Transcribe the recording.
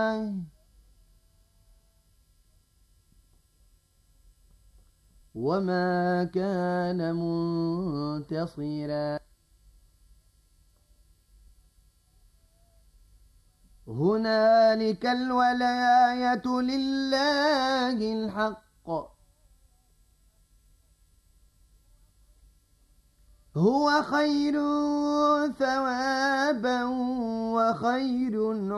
وما كان منتصرا هنالك الولاية لله الحق هو خير ثوابا وخير